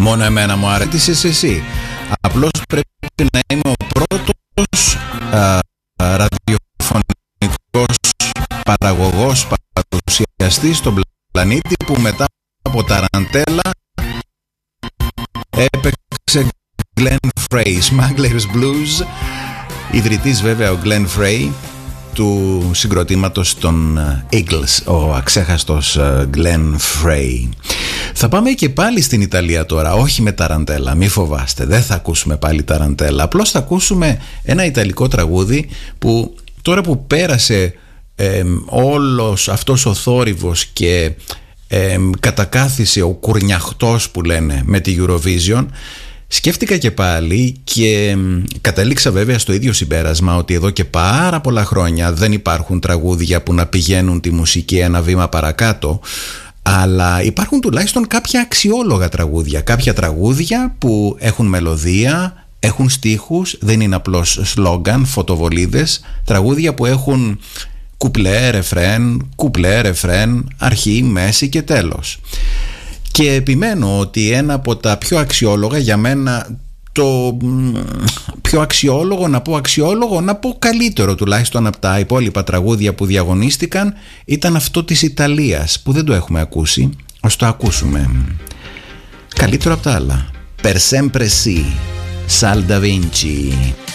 Μόνο εμένα μου αρέσει εσύ. Απλώς πρέπει να είμαι ο πρώτος ραδιοφωνικός παραγωγός, παρουσιαστής στον πλανήτη που μετά από ταραντέλα έπαιξε Glenn Frey, Smuggler's Blues. Ιδρυτής βέβαια ο Glenn Frey του συγκροτήματος των Eagles, ο αξέχαστος Glenn Frey. Θα πάμε και πάλι στην Ιταλία τώρα, όχι με ταραντέλα, μη φοβάστε, δεν θα ακούσουμε πάλι ταραντέλα, απλώς θα ακούσουμε ένα ιταλικό τραγούδι που τώρα που πέρασε όλος αυτός ο θόρυβος και κατακάθισε ο κουρνιαχτός που λένε με τη Eurovision, σκέφτηκα και πάλι και κατέληξα βέβαια στο ίδιο συμπέρασμα ότι εδώ και πάρα πολλά χρόνια δεν υπάρχουν τραγούδια που να πηγαίνουν τη μουσική ένα βήμα παρακάτω, αλλά υπάρχουν τουλάχιστον κάποια αξιόλογα τραγούδια, κάποια τραγούδια που έχουν μελωδία, έχουν στίχους, δεν είναι απλώς σλόγγαν, φωτοβολίδες, τραγούδια που έχουν κουπλέ, ρεφρέν, αρχή, μέση και τέλος. Και επιμένω ότι ένα από τα πιο αξιόλογα, για μένα το πιο αξιόλογο, να πω καλύτερο τουλάχιστον από τα υπόλοιπα τραγούδια που διαγωνίστηκαν, ήταν αυτό της Ιταλίας που δεν το έχουμε ακούσει. Ας το ακούσουμε. Καλύτερο από τα άλλα. Per sempre sì, Sal Da Vinci.